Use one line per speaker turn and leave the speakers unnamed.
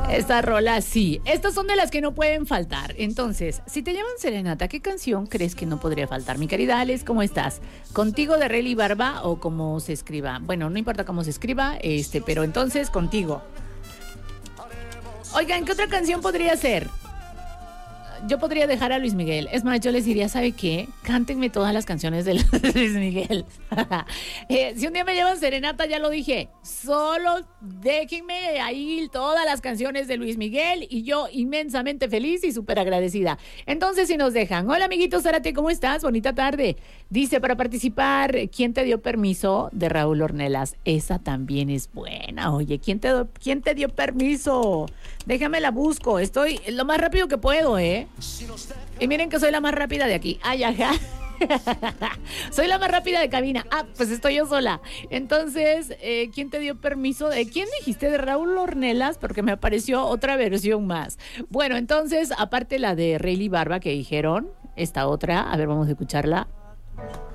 Esta rola sí. Estas son de las que no pueden faltar. Entonces, si te llaman serenata, ¿qué canción crees que no podría faltar? Mi querida Alex, ¿cómo estás? ¿Contigo de Rayleigh Barba o cómo se escriba? Bueno, no importa cómo se escriba, pero entonces contigo. Oigan, ¿qué otra canción podría ser? Yo podría dejar a Luis Miguel. Es más, yo les diría, ¿sabe qué? Cántenme todas las canciones de Luis Miguel. Si un día me llevan serenata, ya lo dije, solo déjenme ahí todas las canciones de Luis Miguel y yo inmensamente feliz y súper agradecida. Entonces, si nos dejan. Hola, amiguito Zárate, ¿cómo estás? Bonita tarde. Dice, para participar, ¿quién te dio permiso? De Raúl Ornelas. Esa también es buena. Oye, ¿quién te dio permiso? Déjame la busco. Estoy lo más rápido que puedo, ¿eh? Y miren que soy la más rápida de aquí. Ay, ajá. Soy la más rápida de cabina. Ah, pues estoy yo sola. Entonces, ¿quién te dio permiso? ¿Quién dijiste? De Raúl Ornelas, porque me apareció otra versión más. Bueno, entonces, aparte la de Rayleigh Barba que dijeron, esta otra, a ver, vamos a escucharla.